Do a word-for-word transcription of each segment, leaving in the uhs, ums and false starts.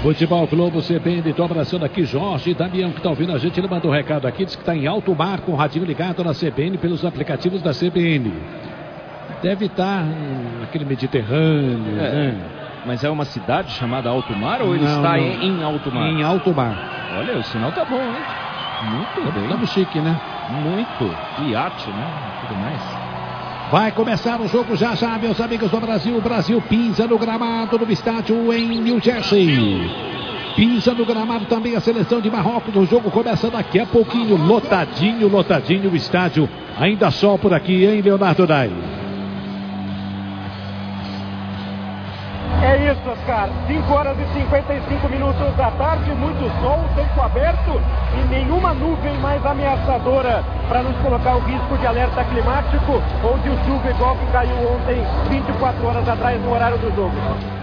Futebol Globo C B N, tô abraçando aqui Jorge Damião, que tá ouvindo a gente. Ele mandou um recado aqui, diz que tá em alto mar com o radinho ligado na C B N pelos aplicativos da C B N. Deve estar naquele Mediterrâneo, é, né? Mas é uma cidade chamada Alto Mar ou ele não, está não. Em, em alto mar? Em alto mar. Olha, o sinal tá bom, hein? Muito bem. Estamos chique, né? Muito. Iate, né? Tudo mais. Vai começar o jogo já já, meus amigos do Brasil. O Brasil pisa no gramado do estádio em New Jersey. Pisa no gramado também a seleção de Marrocos. O jogo começa daqui a pouquinho. Lotadinho, lotadinho o estádio. Ainda sol por aqui, hein, Leonardo Dai? É isso, Oscar. cinco horas e cinquenta e cinco minutos da tarde, muito sol, tempo aberto e nenhuma nuvem mais ameaçadora para nos colocar o risco de alerta climático ou de chuva igual que caiu ontem, vinte e quatro horas atrás, no horário do jogo.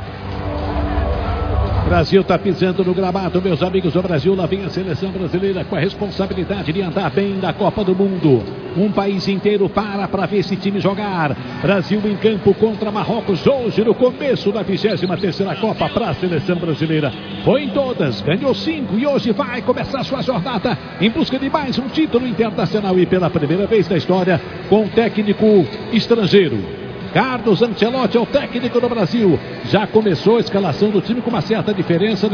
Brasil está pisando no gramado, meus amigos do Brasil. Lá vem a seleção brasileira com a responsabilidade de andar bem na Copa do Mundo. Um país inteiro para para ver esse time jogar. Brasil em campo contra Marrocos hoje no começo da vigésima terceira Copa para a seleção brasileira. Foi em todas, ganhou cinco e hoje vai começar sua jornada em busca de mais um título internacional e pela primeira vez na história com um técnico estrangeiro. Carlos Ancelotti é o técnico do Brasil. Já começou a escalação do time com uma certa diferença.